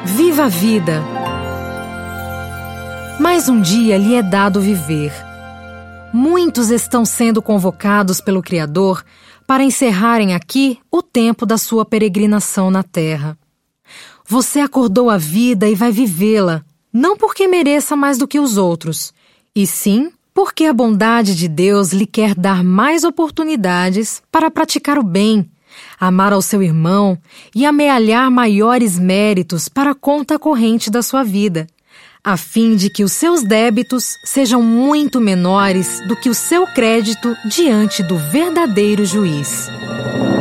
Viva a vida! Mais um dia lhe é dado viver. Muitos estão sendo convocados pelo Criador para encerrarem aqui o tempo da sua peregrinação na Terra. Você acordou a vida e vai vivê-la, não porque mereça mais do que os outros, e sim porque a bondade de Deus lhe quer dar mais oportunidades para praticar o bem, amar ao seu irmão e amealhar maiores méritos para a conta corrente da sua vida, a fim de que os seus débitos sejam muito menores do que o seu crédito diante do verdadeiro juiz.